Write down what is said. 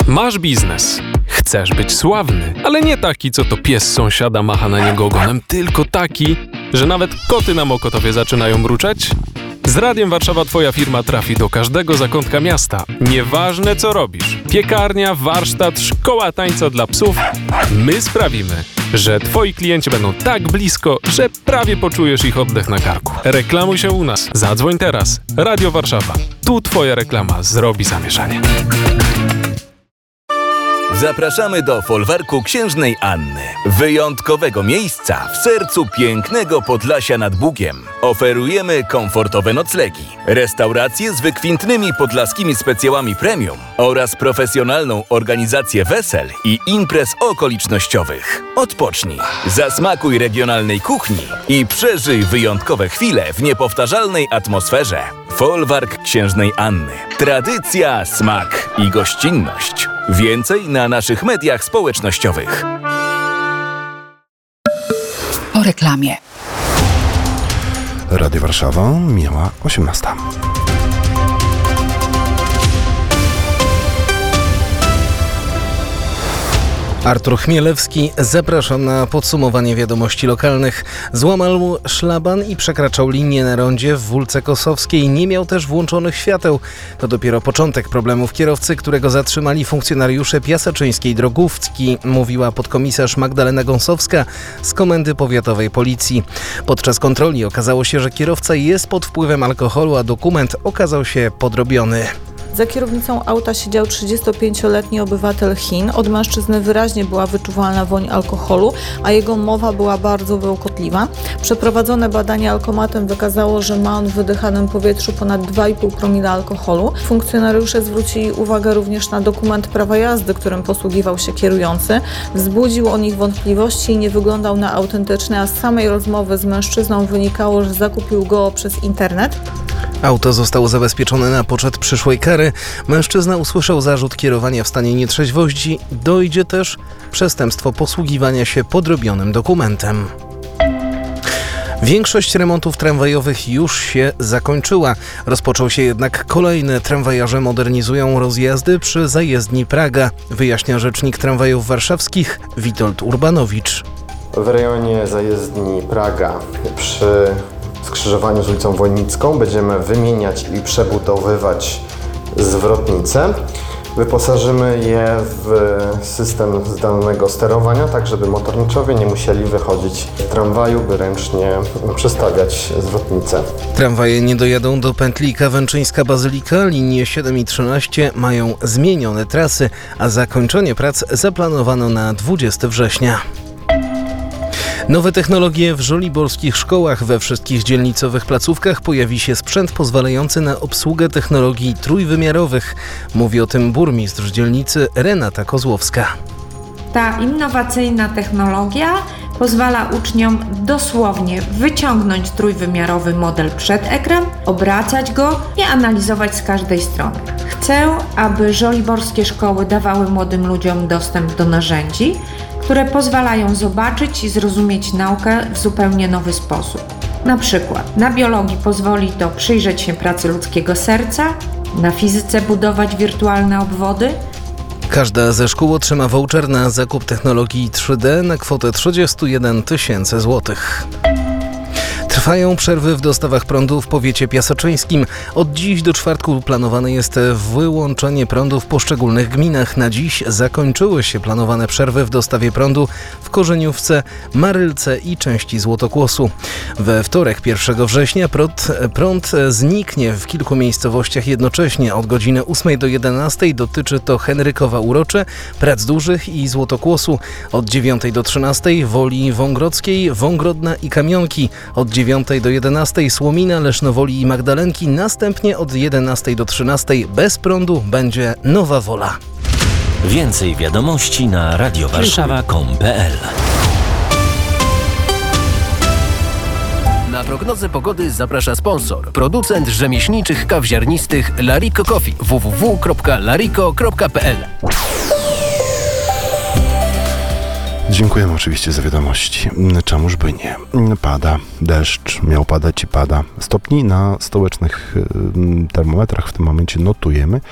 Masz biznes. Chcesz być sławny, ale nie taki, co to pies sąsiada macha na niego ogonem, tylko taki, że nawet koty na Mokotowie zaczynają mruczeć? Z Radiem Warszawa Twoja firma trafi do każdego zakątka miasta. Nieważne co robisz. Piekarnia, warsztat, szkoła tańca dla psów. My sprawimy, że Twoi klienci będą tak blisko, że prawie poczujesz ich oddech na karku. Reklamuj się u nas. Zadzwoń teraz. Radio Warszawa. Tu Twoja reklama zrobi zamieszanie. Zapraszamy do folwarku Księżnej Anny. Wyjątkowego miejsca w sercu pięknego Podlasia nad Bugiem. Oferujemy komfortowe noclegi, restauracje z wykwintnymi podlaskimi specjałami premium oraz profesjonalną organizację wesel i imprez okolicznościowych. Odpocznij, zasmakuj regionalnej kuchni i przeżyj wyjątkowe chwile w niepowtarzalnej atmosferze. Folwark Księżnej Anny. Tradycja, smak i gościnność. Więcej na naszych mediach społecznościowych. Po reklamie. Radio Warszawa, minęła 18. Artur Chmielewski zaprasza na podsumowanie wiadomości lokalnych. Złamał szlaban i przekraczał linię na rondzie w Wólce Kosowskiej. Nie miał też włączonych świateł. To dopiero początek problemów kierowcy, którego zatrzymali funkcjonariusze piaseczyńskiej drogówki, mówiła podkomisarz Magdalena Gąsowska z Komendy Powiatowej Policji. Podczas kontroli okazało się, że kierowca jest pod wpływem alkoholu, a dokument okazał się podrobiony. Za kierownicą auta siedział 35-letni obywatel Chin. Od mężczyzny wyraźnie była wyczuwalna woń alkoholu, a jego mowa była bardzo bełkotliwa. Przeprowadzone badanie alkomatem wykazało, że ma on w wydychanym powietrzu ponad 2,5 promila alkoholu. Funkcjonariusze zwrócili uwagę również na dokument prawa jazdy, którym posługiwał się kierujący. Wzbudził on ich wątpliwości i nie wyglądał na autentyczny, a z samej rozmowy z mężczyzną wynikało, że zakupił go przez internet. Auto zostało zabezpieczone na poczet przyszłej kary. Mężczyzna usłyszał zarzut kierowania w stanie nietrzeźwości. Dojdzie też przestępstwo posługiwania się podrobionym dokumentem. Większość remontów tramwajowych już się zakończyła. Rozpoczął się jednak kolejny. Tramwajarze modernizują rozjazdy przy zajezdni Praga, wyjaśnia rzecznik tramwajów warszawskich Witold Urbanowicz. W rejonie zajezdni Praga przy skrzyżowaniu z ulicą Wojnicką będziemy wymieniać i przebudowywać zwrotnice. Wyposażymy je w system zdalnego sterowania, tak żeby motorniczowie nie musieli wychodzić z tramwaju, by ręcznie przestawiać zwrotnice. Tramwaje nie dojadą do pętli Kawęczyńska-Bazylika. Linie 7 i 13 mają zmienione trasy, a zakończenie prac zaplanowano na 20 września. Nowe technologie w żoliborskich szkołach. We wszystkich dzielnicowych placówkach pojawi się sprzęt pozwalający na obsługę technologii trójwymiarowych. Mówi o tym burmistrz dzielnicy Renata Kozłowska. Ta innowacyjna technologia pozwala uczniom dosłownie wyciągnąć trójwymiarowy model przed ekran, obracać go i analizować z każdej strony. Chcę, aby żoliborskie szkoły dawały młodym ludziom dostęp do narzędzi, które pozwalają zobaczyć i zrozumieć naukę w zupełnie nowy sposób. Na przykład na biologii pozwoli to przyjrzeć się pracy ludzkiego serca, na fizyce budować wirtualne obwody. Każda ze szkół otrzyma voucher na zakup technologii 3D na kwotę 31 000 złotych. Trwają przerwy w dostawach prądu w powiecie piaseczyńskim. Od dziś do czwartku planowane jest wyłączenie prądu w poszczególnych gminach. Na dziś zakończyły się planowane przerwy w dostawie prądu w Korzeniówce, Marylce i części Złotokłosu. We wtorek 1 września prąd zniknie w kilku miejscowościach jednocześnie. Od godziny 8 do 11 dotyczy to Henrykowa Urocze, Prac Dużych i Złotokłosu. Od 9 do 13 Woli Wągrodzkiej, Wągrodna i Kamionki. Od 9 do 11 Słomina, Lesznowoli i Magdalenki. Następnie od 11 do 13 bez prądu będzie Nowa Wola. Więcej wiadomości na radiowarszawa.com.pl. Na prognozę pogody zaprasza sponsor. Producent rzemieślniczych kaw ziarnistych Lariko Coffee. www.lariko.pl. Dziękujemy oczywiście za wiadomości. Czemuż by nie? Pada deszcz, miał padać i pada. Stopni na stołecznych termometrach w tym momencie notujemy